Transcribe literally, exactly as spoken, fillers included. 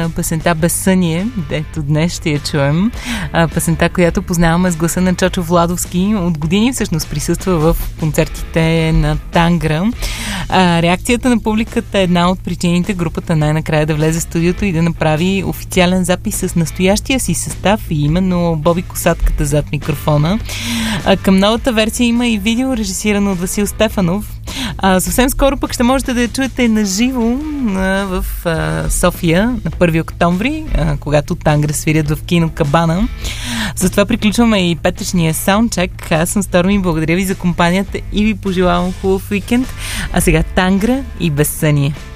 на песента Безсъние, дето днес ще я чуем. А, песента, която познаваме с гласа на Чочо Владовски. От години всъщност присъства в концертите на Тангра. А, реакцията на публиката е една от причините групата най-накрая да влезе в студиото и да направи официален запис с настоящия си състав и именно Боби Косатката зад микрофона. А, към новата версия има и видео, режисирано от Васил Стефанов. А, съвсем скоро пък ще можете да я чуете наживо а, в а, София на първи октомври, а, когато Тангра свирят в кино Кабана. Затова приключваме и петъчния саундчек. Аз съм Stormy, благодаря ви за компанията и ви пожелавам хубав уикенд. А сега Тангра и Безсъние.